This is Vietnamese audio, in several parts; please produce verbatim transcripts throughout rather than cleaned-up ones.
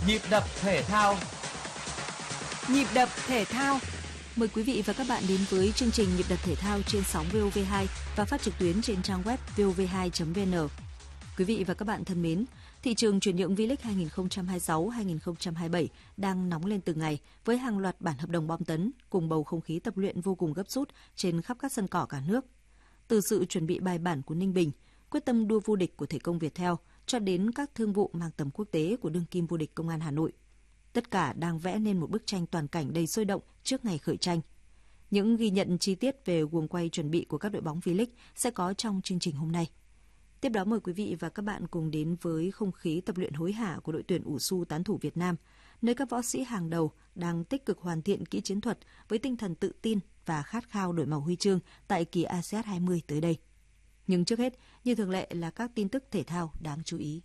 Nhịp đập thể thao. Nhịp đập thể thao. Mời quý vị và các bạn đến với chương trình Nhịp đập thể thao trên sóng vê o vê hai và phát trực tuyến trên trang web vê o vê hai chấm vê en. Quý vị và các bạn thân mến, thị trường chuyển nhượng V-League hai không hai sáu hai không hai bảy đang nóng lên từng ngày với hàng loạt bản hợp đồng bom tấn cùng bầu không khí tập luyện vô cùng gấp rút trên khắp các sân cỏ cả nước. Từ sự chuẩn bị bài bản của Ninh Bình, quyết tâm đua vô địch của thể công Viettel cho đến các thương vụ mang tầm quốc tế của đương kim vô địch Công an Hà Nội. Tất cả đang vẽ nên một bức tranh toàn cảnh đầy sôi động trước ngày khởi tranh. Những ghi nhận chi tiết về guồng quay chuẩn bị của các đội bóng V-League sẽ có trong chương trình hôm nay. Tiếp đó mời quý vị và các bạn cùng đến với không khí tập luyện hối hả của đội tuyển ủ xu tán thủ Việt Nam, nơi các võ sĩ hàng đầu đang tích cực hoàn thiện kỹ chiến thuật với tinh thần tự tin và khát khao đổi màu huy chương tại kỳ a sê an hai mươi tới đây. Nhưng trước hết, như thường lệ là các tin tức thể thao đáng chú ý.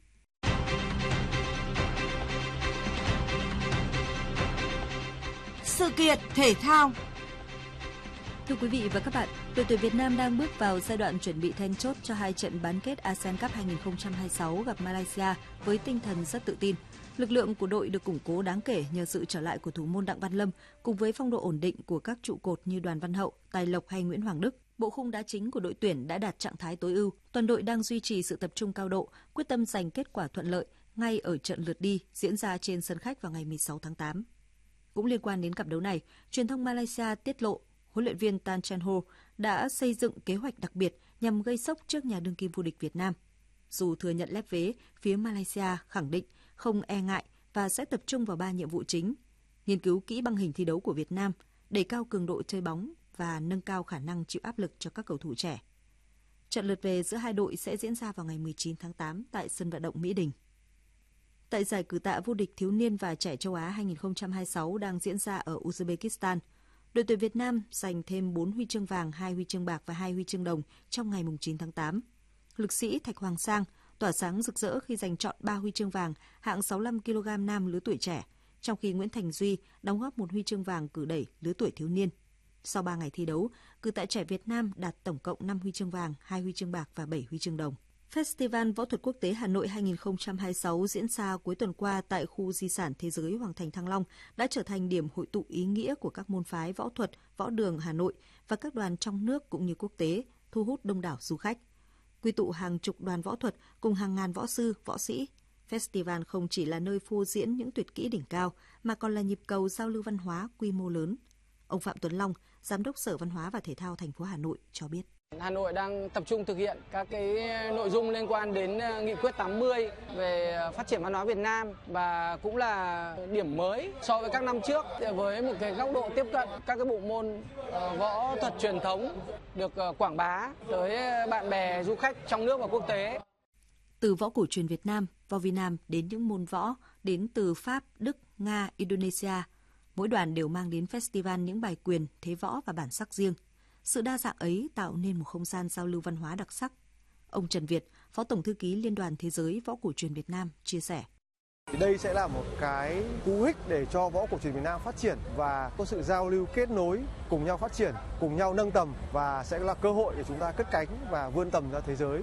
Sự kiện thể thao. Thưa quý vị và các bạn, đội tuyển Việt Nam đang bước vào giai đoạn chuẩn bị then chốt cho hai trận bán kết a sê an Cup hai không hai sáu gặp Malaysia với tinh thần rất tự tin. Lực lượng của đội được củng cố đáng kể nhờ sự trở lại của thủ môn Đặng Văn Lâm cùng với phong độ ổn định của các trụ cột như Đoàn Văn Hậu, Tài Lộc hay Nguyễn Hoàng Đức. Bộ khung đá chính của đội tuyển đã đạt trạng thái tối ưu. Toàn đội đang duy trì sự tập trung cao độ, quyết tâm giành kết quả thuận lợi ngay ở trận lượt đi diễn ra trên sân khách vào ngày mười sáu tháng tám. Cũng liên quan đến cặp đấu này, truyền thông Malaysia tiết lộ huấn luyện viên Tan Cheng Ho đã xây dựng kế hoạch đặc biệt nhằm gây sốc trước nhà đương kim vô địch Việt Nam. Dù thừa nhận lép vế, phía Malaysia khẳng định không e ngại và sẽ tập trung vào ba nhiệm vụ chính: nghiên cứu kỹ băng hình thi đấu của Việt Nam, đẩy cao cường độ chơi bóng và nâng cao khả năng chịu áp lực cho các cầu thủ trẻ. Trận lượt về giữa hai đội sẽ diễn ra vào ngày mười chín tháng tám tại sân vận động Mỹ Đình. Tại giải cử tạ vô địch thiếu niên và trẻ châu Á hai không hai sáu đang diễn ra ở Uzbekistan, đội tuyển Việt Nam giành thêm bốn huy chương vàng, hai huy chương bạc và hai huy chương đồng trong ngày chín tháng tám. Lực sĩ Thạch Hoàng Sang tỏa sáng rực rỡ khi giành trọn ba huy chương vàng hạng sáu mươi lăm ki lô gam nam lứa tuổi trẻ, trong khi Nguyễn Thành Duy đóng góp một huy chương vàng cử đẩy lứa tuổi thiếu niên. Sau ba ngày thi đấu, cử tạ trẻ Việt Nam đạt tổng cộng năm huy chương vàng, hai huy chương bạc và bảy huy chương đồng. Festival Võ thuật Quốc tế Hà Nội hai không hai sáu diễn ra cuối tuần qua tại khu di sản thế giới Hoàng thành Thăng Long đã trở thành điểm hội tụ ý nghĩa của các môn phái võ thuật, võ đường Hà Nội và các đoàn trong nước cũng như quốc tế, thu hút đông đảo du khách. Quy tụ hàng chục đoàn võ thuật cùng hàng ngàn võ sư, võ sĩ. Festival không chỉ là nơi phô diễn những tuyệt kỹ đỉnh cao mà còn là nhịp cầu giao lưu văn hóa quy mô lớn. Ông Phạm Tuấn Long, Giám đốc Sở Văn hóa và Thể thao thành phố Hà Nội cho biết. Hà Nội đang tập trung thực hiện các cái nội dung liên quan đến nghị quyết tám mươi về phát triển văn hóa Việt Nam và cũng là điểm mới so với các năm trước với một cái góc độ tiếp cận các cái bộ môn võ thuật truyền thống được quảng bá tới bạn bè du khách trong nước và quốc tế. Từ võ cổ truyền Việt Nam, võ Việt Nam đến những môn võ đến từ Pháp, Đức, Nga, Indonesia, mỗi đoàn đều mang đến festival những bài quyền, thế võ và bản sắc riêng. Sự đa dạng ấy tạo nên một không gian giao lưu văn hóa đặc sắc. Ông Trần Việt, Phó Tổng Thư ký Liên đoàn Thế giới Võ cổ truyền Việt Nam, chia sẻ. Đây sẽ là một cái cú hích để cho võ cổ truyền Việt Nam phát triển và có sự giao lưu kết nối, cùng nhau phát triển, cùng nhau nâng tầm và sẽ là cơ hội để chúng ta cất cánh và vươn tầm ra thế giới.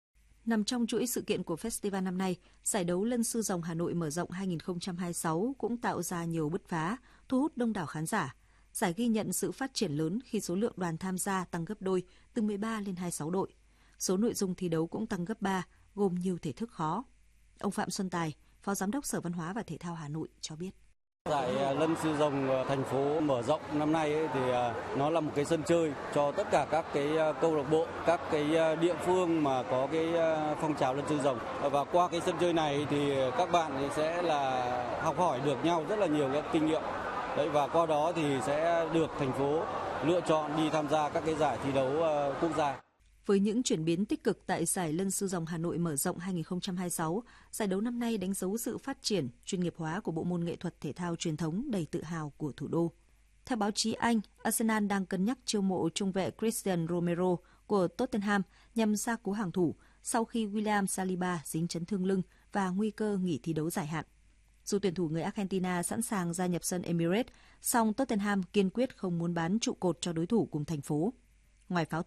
Nằm trong chuỗi sự kiện của festival năm nay, giải đấu Lân Sư Rồng Hà Nội mở rộng hai không hai sáu cũng tạo ra nhiều bứt phá, thu hút đông đảo khán giả. Giải ghi nhận sự phát triển lớn khi số lượng đoàn tham gia tăng gấp đôi, từ mười ba lên hai mươi sáu đội. Số nội dung thi đấu cũng tăng gấp ba, gồm nhiều thể thức khó. Ông Phạm Xuân Tài, Phó Giám đốc Sở Văn hóa và Thể thao Hà Nội cho biết. Giải Lân Sư Rồng thành phố mở rộng năm nay ấy, thì nó là một cái sân chơi cho tất cả các cái câu lạc bộ, các cái địa phương mà có cái phong trào Lân Sư Rồng. Và qua cái sân chơi này thì các bạn sẽ là học hỏi được nhau rất là nhiều các kinh nghiệm. Đấy, và qua đó thì sẽ được thành phố lựa chọn đi tham gia các cái giải thi đấu uh, quốc gia. Với những chuyển biến tích cực tại giải Lân Sư Rồng Hà Nội mở rộng hai không hai sáu, giải đấu năm nay đánh dấu sự phát triển, chuyên nghiệp hóa của bộ môn nghệ thuật thể thao truyền thống đầy tự hào của thủ đô. Theo báo chí Anh, Arsenal đang cân nhắc chiêu mộ trung vệ Christian Romero của Tottenham nhằm gia cố hàng thủ sau khi William Saliba dính chấn thương lưng và nguy cơ nghỉ thi đấu dài hạn. Dù tuyển thủ người Argentina sẵn sàng gia nhập sân Emirates, song Tottenham kiên quyết không muốn bán trụ cột cho đối thủ cùng thành phố. Ngoài pháo